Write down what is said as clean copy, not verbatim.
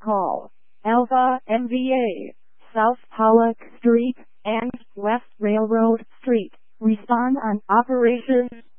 call Alpha MVA, South Pollock Street, and West Railroad Street. Respond on Operation